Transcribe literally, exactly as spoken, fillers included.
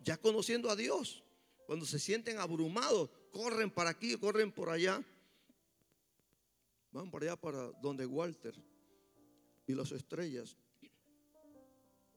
ya conociendo a Dios. Cuando se sienten abrumados, corren para aquí, corren por allá. Van para allá, para donde Walter y las estrellas.